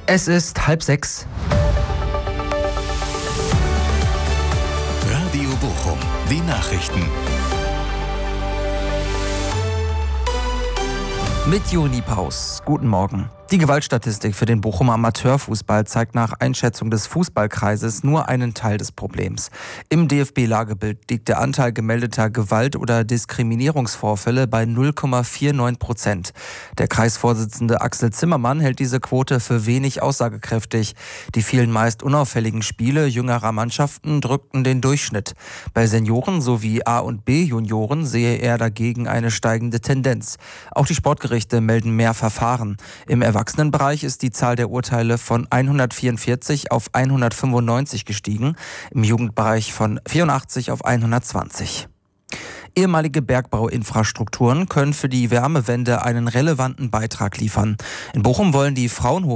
Es ist 5:30. Radio Bochum, die Nachrichten. Mit Juni Paus. Guten Morgen. Die Gewaltstatistik für den Bochumer Amateurfußball zeigt nach Einschätzung des Fußballkreises nur einen Teil des Problems. Im DFB-Lagebild liegt der Anteil gemeldeter Gewalt- oder Diskriminierungsvorfälle bei 0,49%. Der Kreisvorsitzende Axel Zimmermann hält diese Quote für wenig aussagekräftig. Die vielen meist unauffälligen Spiele jüngerer Mannschaften drückten den Durchschnitt. Bei Senioren sowie A- und B-Junioren sehe er dagegen eine steigende Tendenz. Auch die Sportgerichte melden mehr Verfahren. Im Erwachsenenbereich ist die Zahl der Urteile von 144 auf 195 gestiegen, im Jugendbereich von 84 auf 120. Ehemalige Bergbauinfrastrukturen können für die Wärmewende einen relevanten Beitrag liefern. In Bochum wollen die Fraunhofer